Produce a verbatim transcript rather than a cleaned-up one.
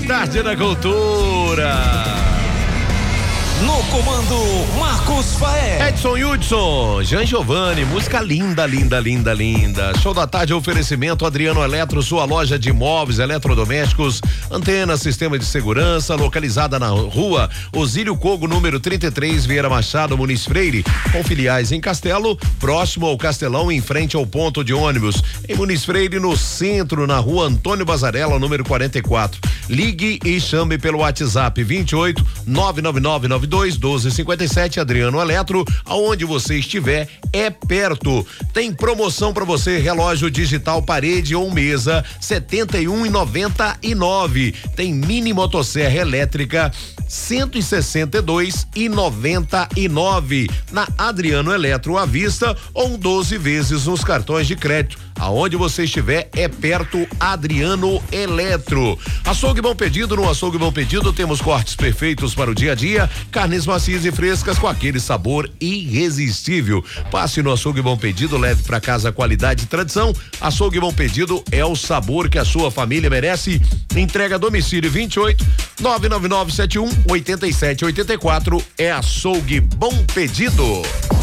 Tarde na Cultura. No comando, Marcos Faé. Edson Hudson, Jean Giovanni, música linda, linda, linda, linda. Show da tarde, oferecimento Adriano Eletro, sua loja de móveis, eletrodomésticos, antena, sistema de segurança, localizada na rua Osílio Cogo, número trinta e três, Vieira Machado, Muniz Freire, com filiais em Castelo, próximo ao Castelão, em frente ao ponto de ônibus. Em Muniz Freire, no centro, na rua Antônio Bazarella, número quarenta e quatro. Ligue e chame pelo WhatsApp vinte e oito, nove nove nove nove dois, doze cinquenta e sete. Adriano Eletro, aonde você estiver, é perto. Tem promoção para você, relógio digital parede ou mesa, setenta e um e noventa e nove. Tem mini motosserra elétrica, cento e sessenta e dois e noventa e nove. Na Adriano Eletro à vista ou doze vezes nos cartões de crédito. Aonde você estiver, é perto. Adriano Eletro. Açougue Bom Pedido. No Açougue Bom Pedido temos cortes perfeitos para o dia a dia, carnes macias e frescas com aquele sabor irresistível. Passe no Açougue Bom Pedido, leve para casa qualidade e tradição. Açougue Bom Pedido é o sabor que a sua família merece. Entrega a domicílio vinte e oito, nove nove nove sete um, oito sete oito quatro. É Açougue Bom Pedido.